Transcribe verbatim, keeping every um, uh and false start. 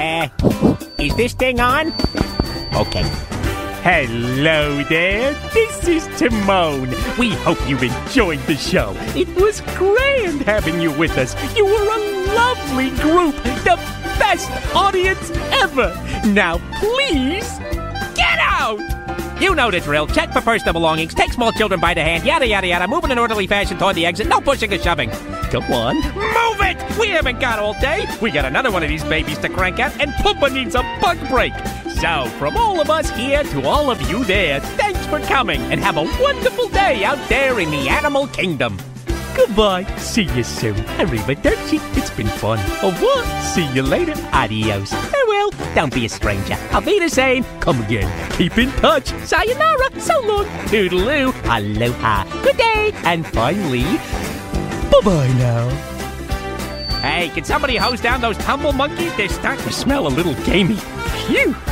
Uh, is this thing on? Okay. Hello there, this is Timon. We hope you enjoyed the show. It was grand having you with us. You were a lovely group, the best audience ever. Now please, get out! You know the drill. Check for personal belongings, take small children by the hand, yada yada yada, move in an orderly fashion toward the exit, no pushing or shoving. Come on, move it! We haven't got all day. We got another one of these babies to crank out, and Pumba needs a bug break. So, from all of us here to all of you there, thanks for coming, and have a wonderful day out there in the animal kingdom. Goodbye. See you soon. Arrivederci. It's been fun. Au revoir. See you later. Adios. Farewell. Don't be a stranger. Auf Wiedersehen. Come again. Keep in touch. Sayonara. So long. Toodaloo. Aloha. Good day. And finally, bye-bye now. Hey, can somebody hose down those tumble monkeys? They're starting to smell a little gamey. Phew.